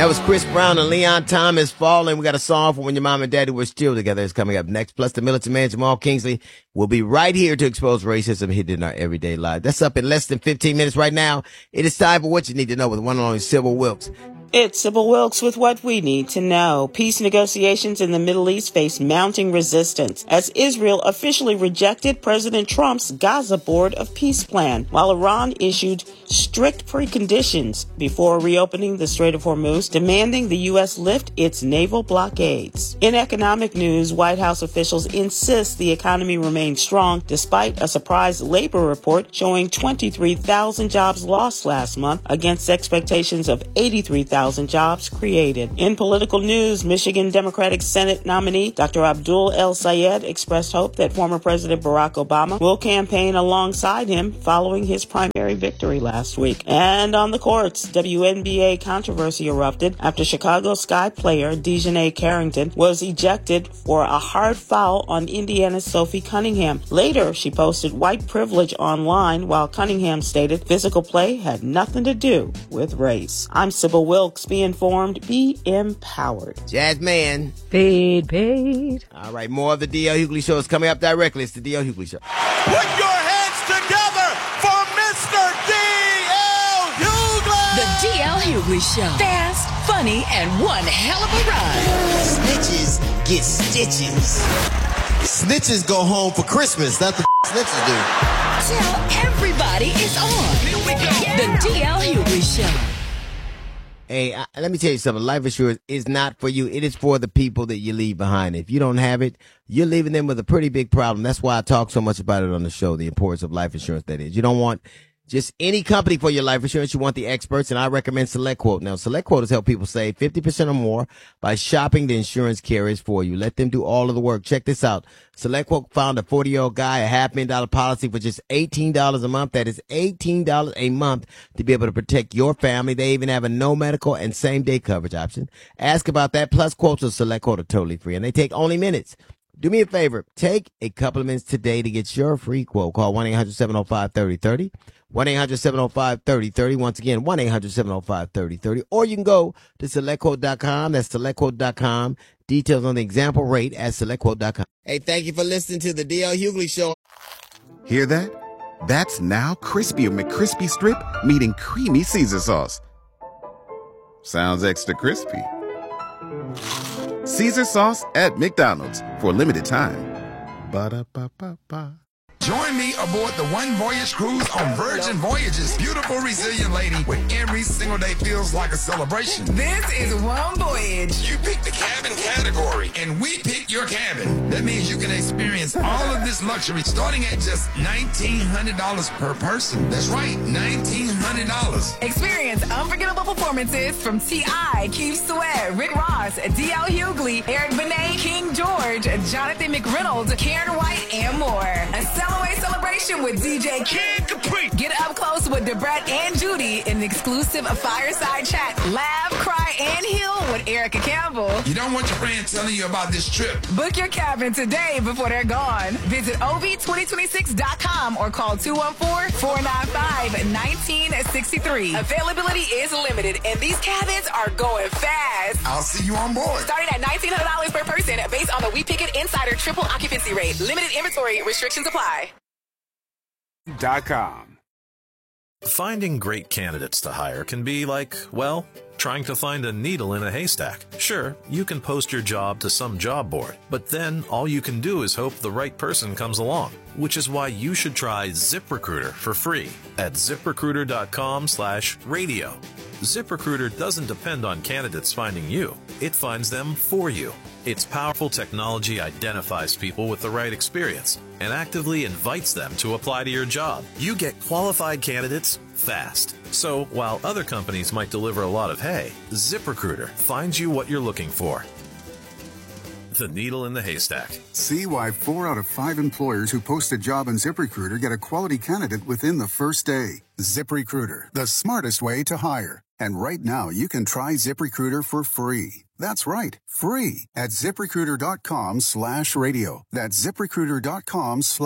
That was Chris Brown and Leon Thomas, Falling. We got a song for when your mom and daddy were still together. It's coming up next. Plus, the militant man, Jamal Kingsley, will be right here to expose racism hidden in our everyday lives. That's up in less than 15 minutes right now. It is time for What You Need to Know with one and only Sybil Wilkes. It's Sybil Wilkes with what we need to know. Peace negotiations in the Middle East face mounting resistance as Israel officially rejected President Trump's Gaza Board of Peace plan, while Iran issued strict preconditions before reopening the Strait of Hormuz, demanding the U.S. lift its naval blockades. In economic news, White House officials insist the economy remains strong despite a surprise labor report showing 23,000 jobs lost last month against expectations of 83,000 jobs created. In political news, Michigan Democratic Senate nominee Dr. Abdul El Sayed expressed hope that former President Barack Obama will campaign alongside him following his primary victory last week. And on the courts, WNBA controversy erupted after Chicago Sky player Dejanay Carrington was ejected for a hard foul on Indiana's Sophie Cunningham. Later, she posted white privilege online, while Cunningham stated physical play had nothing to do with race. I'm Sybil Wilkes. Be informed, be empowered. Jazz man. Paid. All right, more of the D.L. Hughley Show is coming up directly. It's the D.L. Hughley Show. Put your hands together for Mr. D.L. Hughley! The D.L. Hughley Show. Fast, funny, and one hell of a ride. Snitches get stitches. Snitches go home for Christmas. That's what snitches do. Tell everybody it's on. Here we go. The D.L. Hughley Show. Hey, let me tell you something. Life insurance is not for you. It is for the people that you leave behind. If you don't have it, you're leaving them with a pretty big problem. That's why I talk so much about it on the show, the importance of life insurance, that is. You don't want just any company for your life insurance. You want the experts, and I recommend SelectQuote. Now, SelectQuote has helped people save 50% or more by shopping the insurance carriers for you. Let them do all of the work. Check this out. SelectQuote found a 40-year-old guy a $500,000 policy for just $18 a month. That is $18 a month to be able to protect your family. They even have a no medical and same-day coverage option. Ask about that. Plus, quotes of SelectQuote are totally free, and they take only minutes. Do me a favor. Take a couple of minutes today to get your free quote. Call 1-800-705-3030. 1-800-705-3030. Once again, 1-800-705-3030. Or you can go to SelectQuote.com. That's SelectQuote.com. Details on the example rate at SelectQuote.com. Hey, thank you for listening to the D.L. Hughley Show. Hear that? That's now Crispy McCrispy Strip meeting Creamy Caesar Sauce. Sounds extra crispy. Caesar Sauce at McDonald's for a limited time. Ba-da-ba-ba-ba. Join me aboard the One Voyage Cruise on Virgin Voyages. Beautiful, resilient lady, where every single day feels like a celebration. This is One Voyage. You pick the cabin category, and we pick your cabin. That means you can experience all of this luxury starting at just $1,900 per person. That's right, $1,900. Experience unforgettable performances from T.I., Keith Sweat, Rick Ross, D.L. Hughley, Eric Benet, King George, Jonathan McReynolds, Karen White, and more. A Cellaway celebration with DJ Kid Capri. Get up close with Debret and Judy in an exclusive fireside chat. Laugh, cry, and heal with Erica Campbell. You don't want your friends telling you about this trip. Book your cabin today before they're gone. Visit OV2026.com or call 214-495-1963. Availability is limited, and these cabins are going fast. I'll see you on board. Starting at $1,900 per person based on the We Pick It Insider triple occupancy rate. Limited inventory restrictions apply. .com. Finding great candidates to hire can be like, well, trying to find a needle in a haystack. Sure, you can post your job to some job board, but then all you can do is hope the right person comes along, which is why you should try ZipRecruiter for free at ZipRecruiter.com/radio. ZipRecruiter doesn't depend on candidates finding you. It finds them for you. Its powerful technology identifies people with the right experience and actively invites them to apply to your job. You get qualified candidates fast. So while other companies might deliver a lot of hay, ZipRecruiter finds you what you're looking for. The needle in the haystack. See why 4 out of 5 employers who post a job on ZipRecruiter get a quality candidate within the first day. ZipRecruiter, the smartest way to hire. And right now, you can try ZipRecruiter for free. That's right, free at ZipRecruiter.com/radio. That's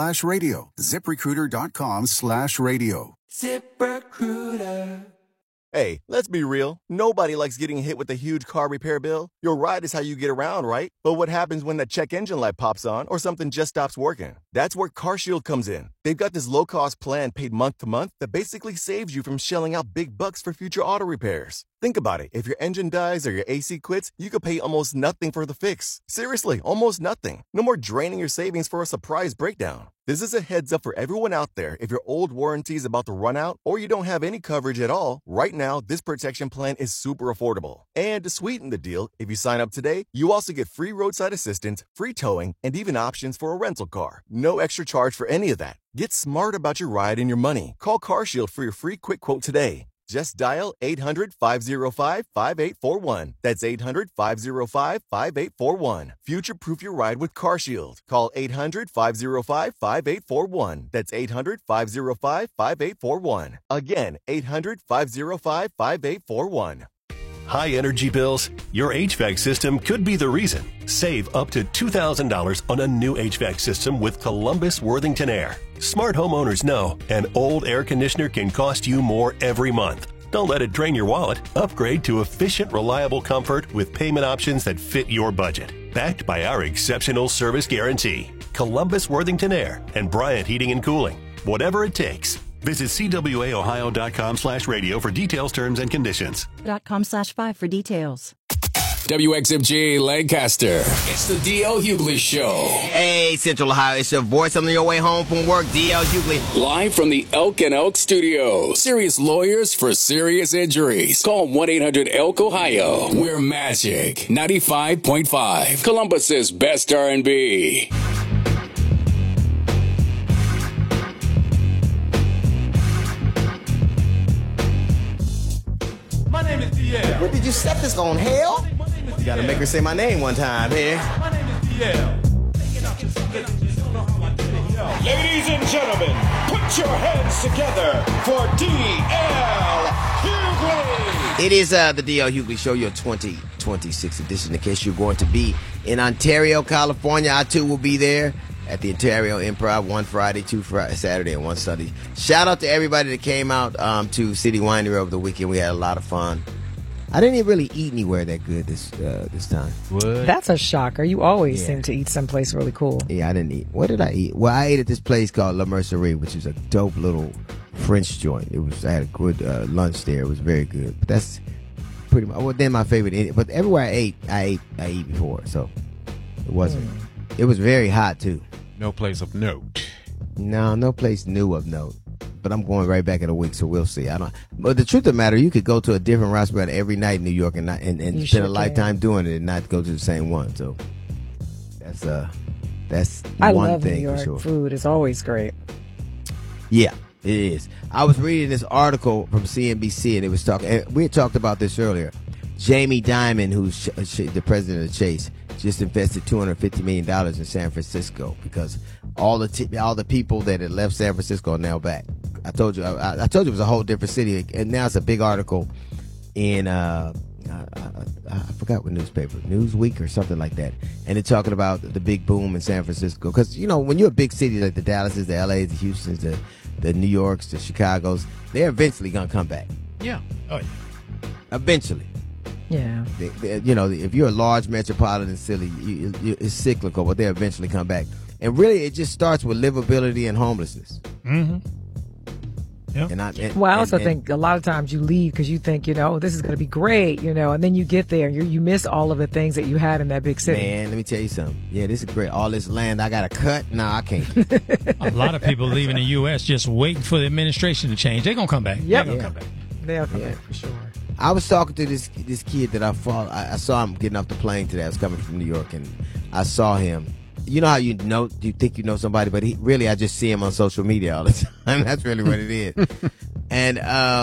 ZipRecruiter.com/radio. ZipRecruiter.com/radio. ZipRecruiter. Hey, let's be real. Nobody likes getting hit with a huge car repair bill. Your ride is how you get around, right? But what happens when that check engine light pops on or something just stops working? That's where CarShield comes in. They've got this low-cost plan paid month to month that basically saves you from shelling out big bucks for future auto repairs. Think about it. If your engine dies or your AC quits, you could pay almost nothing for the fix. Seriously, almost nothing. No more draining your savings for a surprise breakdown. This is a heads up for everyone out there. If your old warranty is about to run out or you don't have any coverage at all, right now, this protection plan is super affordable. And to sweeten the deal, if you sign up today, you also get free roadside assistance, free towing, and even options for a rental car. No extra charge for any of that. Get smart about your ride and your money. Call CarShield for your free quick quote today. Just dial 800-505-5841. That's 800-505-5841. Future-proof your ride with CarShield. Call 800-505-5841. That's 800-505-5841. Again, 800-505-5841. High energy bills? Your HVAC system could be the reason. Save up to $2,000 on a new HVAC system with Columbus Worthington Air. Smart homeowners know an old air conditioner can cost you more every month. Don't let it drain your wallet. Upgrade to efficient, reliable comfort with payment options that fit your budget. Backed by our exceptional service guarantee. Columbus Worthington Air and Bryant Heating and Cooling. Whatever it takes. Visit CWAOhio.com/radio for details, terms, and conditions. .com/5 for details. WXMG Lancaster. It's the D.L. Hughley Show. Hey, Central Ohio, it's your voice on your way home from work, D.L. Hughley. Live from the Elk and Elk Studios. Serious lawyers for serious injuries. Call 1-800-ELK-OHIO. We're Magic 95.5. Columbus's best R&B. My name is DL. What did you set this on, hell? You gotta make her say my name one time here. My name is DL. Ladies and gentlemen, put your hands together for D.L. Hughley. It is the D.L. Hughley Show, your 2026 edition. In case you're going to be in Ontario, California, I too will be there at the Ontario Improv, one Friday, two Saturday, and one Sunday. Shout out to everybody that came out to City Winery over the weekend. We had a lot of fun. I didn't even really eat anywhere that good this time. What? That's a shocker. You always seem to eat someplace really cool. Yeah, I didn't eat. What did I eat? Well, I ate at this place called La Mercerie, which is a dope little French joint. I had a good lunch there. It was very good. But that's pretty much. Well, then my favorite. But everywhere I ate before, so it wasn't. It was very hot too. No place of note. No place new of note. But I'm going right back in a week, so we'll see. But the truth of the matter, you could go to a different restaurant every night in New York and spend a lifetime doing it and not go to the same one. So that's I one love thing New York for sure. food. It's always great. Yeah, it is. I was reading this article from CNBC, and it was talking. And we had talked about this earlier. Jamie Dimon, who's the president of Chase, just invested $250 million in San Francisco because all the people that had left San Francisco are now back. I told you it was a whole different city, and now it's a big article in I forgot what newspaper, Newsweek or something like that, and they're talking about the big boom in San Francisco because when you're a big city like the Dallases, the LAs, the Houstons, the New Yorks, the Chicagos, they're eventually gonna come back. Yeah. Oh yeah. Eventually. Yeah. If you're a large metropolitan city, it's cyclical, but they eventually come back. And really, it just starts with livability and homelessness. Mm-hmm. Yep. I also think a lot of times you leave because you think, this is going to be great, and then you get there and you miss all of the things that you had in that big city. Man, let me tell you something. Yeah, this is great. All this land I got to cut? No, I can't. A lot of people leaving the U.S. just waiting for the administration to change. They're going to come back. Yep. They're going to come back. They'll come back for sure. I was talking to this kid that I saw him getting off the plane today. I was coming from New York, and I saw him. You know how you think you know somebody, but I just see him on social media all the time. That's really what it is. And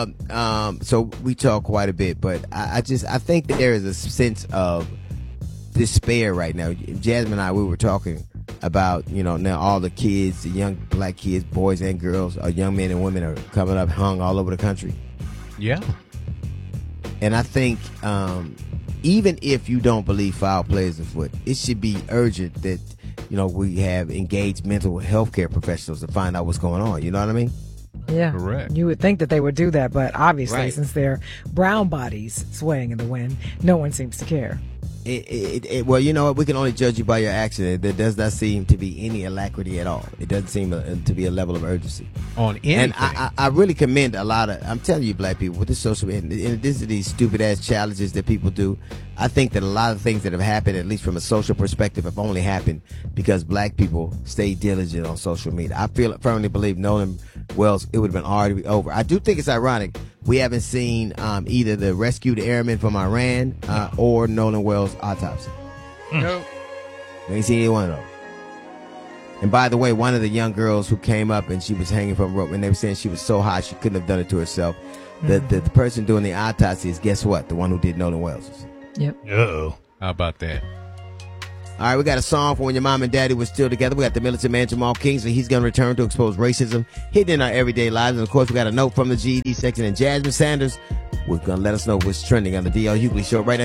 so we talk quite a bit, but I think that there is a sense of despair right now. Jasmine and I, we were talking about, now all the kids, the young black kids, boys and girls, young men and women are coming up hung all over the country. Yeah. And I think even if you don't believe foul play is afoot, it should be urgent that, we have engaged mental health care professionals to find out what's going on. You know what I mean? Yeah, Correct. You would think that they would do that, but obviously, Right. since they're brown bodies swaying in the wind, no one seems to care. Well, you know what? We can only judge you by your action. There does not seem to be any alacrity at all. It doesn't seem to be a level of urgency on anything. And I really commend a lot of. I'm telling you, black people, with this social media, in addition to these stupid ass challenges that people do, I think that a lot of things that have happened, at least from a social perspective, have only happened because black people stay diligent on social media. I firmly believe Nolan Wells, it would have been already over. I do think it's ironic we haven't seen either the rescued airman from Iran or Nolan Wells' autopsy. No. We ain't seen either one of those. And by the way, one of the young girls who came up and she was hanging from a rope, and they were saying she was so hot she couldn't have done it to herself. The person doing the autopsy is, guess what? The one who did Nolan Wells. Yep. Uh-oh. How about that? All right, we got a song for when your mom and daddy were still together. We got the militant man, Jamal Kingsley. He's going to return to expose racism hidden in our everyday lives. And, of course, we got a note from the GED section. And Jasmine Sanders was going to let us know what's trending on the D.L. Hughley Show right now.